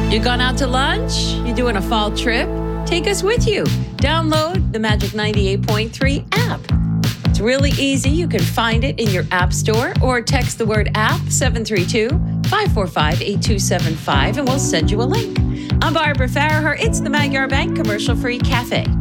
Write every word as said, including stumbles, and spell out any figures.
You gone out to lunch? You doing a fall trip? Take us with you. Download the Magic ninety-eight point three app. It's really easy. You can find it in your app store or text the word app seven three two, five four five, eight two seven five and we'll send you a link. I'm Barbara Farraher. It's the Magyar Bank Commercial Free Cafe.